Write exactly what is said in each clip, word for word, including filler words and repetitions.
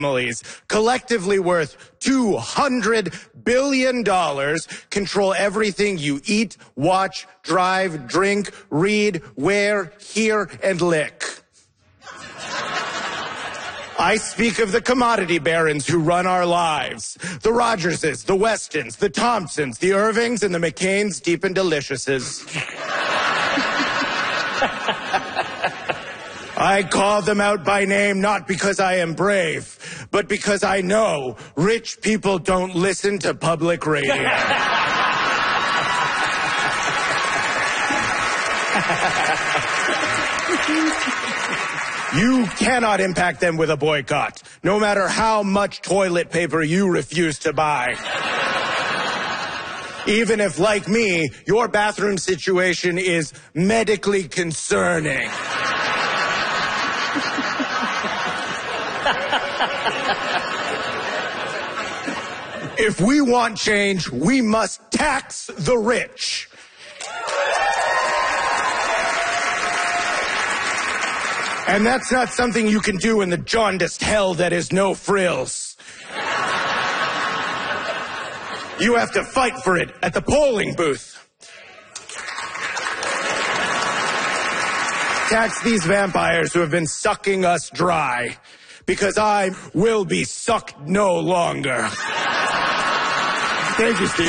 families, collectively worth two hundred billion dollars, control everything you eat, watch, drive, drink, read, wear, hear, and lick. I speak of the commodity barons who run our lives. The Rogerses, the Westons, the Thompsons, the Irvings, and the McCains deep and deliciouses. I call them out by name not because I am brave, but because I know rich people don't listen to public radio. You cannot impact them with a boycott, no matter how much toilet paper you refuse to buy. Even if, like me, your bathroom situation is medically concerning. If we want change, we must tax the rich. And that's not something you can do in the jaundiced hell that is no frills. You have to fight for it at the polling booth. Tax these vampires who have been sucking us dry, because I will be sucked no longer. Thank you, Steve.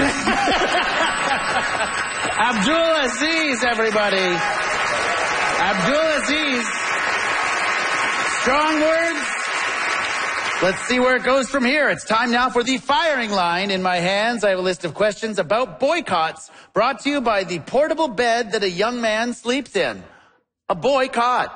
Abdul Aziz, everybody. Abdul Aziz. Strong words. Let's see where it goes from here. It's time now for the firing line. In my hands, I have a list of questions about boycotts brought to you by the portable bed that a young man sleeps in. A boycott.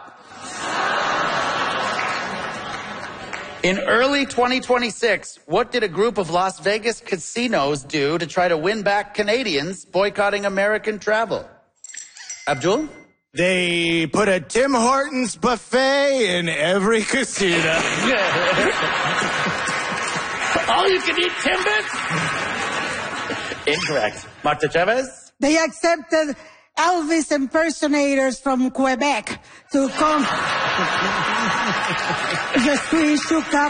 In early twenty twenty-six, what did a group of Las Vegas casinos do to try to win back Canadians boycotting American travel? Abdul? They put a Tim Hortons buffet in every casino. All you can eat Timbits? Incorrect. Marta Chavez? They accepted Elvis impersonators from Quebec to come. Je suis choquée.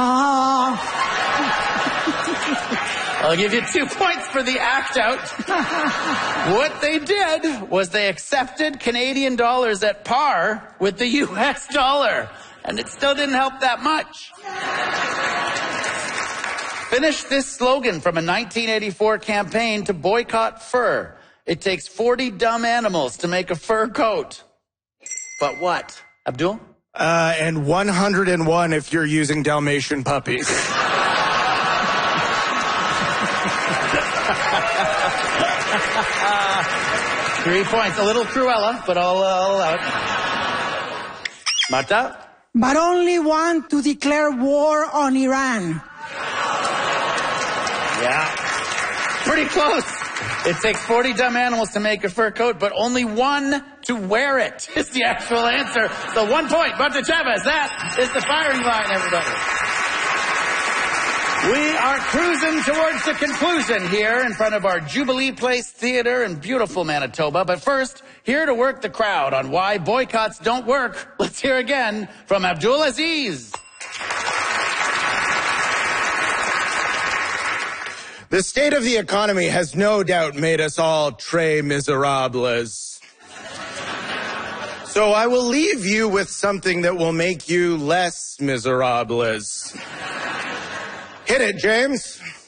I'll give you two points for the act out. What they did was they accepted Canadian dollars at par with the U S dollar, and it still didn't help that much. Finish this slogan from a nineteen eighty-four campaign to boycott fur. It takes forty dumb animals to make a fur coat. But what? Abdul? Uh, and one hundred and one if you're using Dalmatian puppies. Three points. A little Cruella, but I'll, uh, I'll allow it. Marta? But only one to declare war on Iran. Yeah. Pretty close. It takes forty dumb animals to make a fur coat, but only one to wear it is the actual answer. So one point. Marta Chavez, that is the firing line, everybody. We are cruising towards the conclusion here in front of our Jubilee Place Theater in beautiful Manitoba. But first, here to work the crowd on why boycotts don't work, let's hear again from Abdul Aziz. The state of the economy has no doubt made us all très miserables. So I will leave you with something that will make you less miserables. Hit it, James.